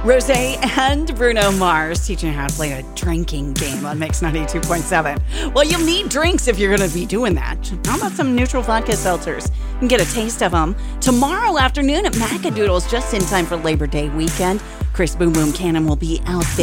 Rosé and Bruno Mars teaching you how to play a drinking game on Mix 92.7. Well, you'll need drinks if you're going to be doing that. How about some neutral vodka seltzers? You can get a taste of them tomorrow afternoon at Macadoodles, just in time for Labor Day weekend. Chris Boom Boom Cannon will be out there.